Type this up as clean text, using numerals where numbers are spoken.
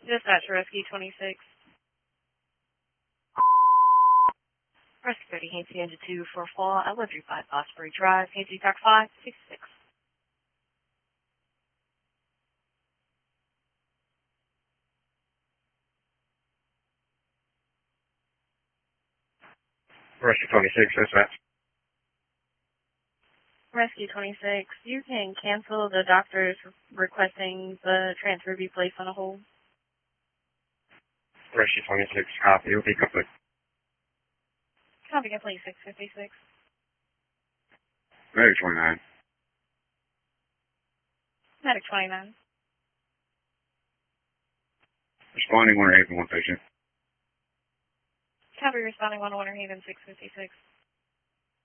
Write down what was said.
Dispatch Rescue 26. Rescue 30, Hansy Engine 2 for fall at 135 Osprey Drive, Hansy Dock 566. Rescue 26, dispatch. Rescue 26, you can cancel the doctors requesting the transfer be placed on a hold. Rescue 26, copy. You'll be complete. Copy complete 656. Medic 29. Medic 29. Responding 1 Haven 1 patient. Copy responding 1 Winter Haven 656.